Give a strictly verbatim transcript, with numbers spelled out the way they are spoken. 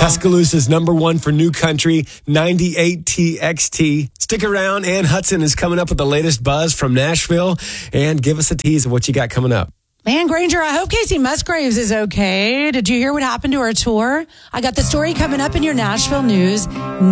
Tuscaloosa's number one for new country, ninety-eight T X T. Stick around. Ann Hudson is coming up with the latest buzz from Nashville. And give us a tease of what you got coming up. Man, Granger, I hope Casey Musgraves is okay. Did you hear what happened to her tour? I got the story coming up in your Nashville news.